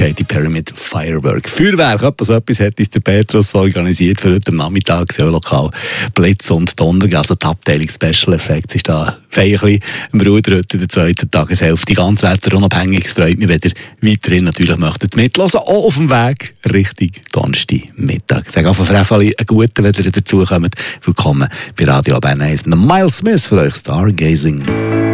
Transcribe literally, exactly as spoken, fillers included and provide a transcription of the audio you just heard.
Katy Perry mit Firework. Feuerwerk, etwas, etwas hat uns der Petrus organisiert für heute Nachmittag, so lokal Blitz und Donner, also die Abteilung Special Effects ist da feierlich im Ruder heute in der zweiten Tageshälfte. Ganz wetterunabhängig, es freut mich, wenn ihr weiterhin natürlich möchtet mithören, auch auf dem Weg Richtung Donnerstagmittag. Ich sage einfach Frefali, einen guten, wenn ihr dazu kommt. Willkommen bei Radio Bern eins. Miles Smith für euch, Stargazing.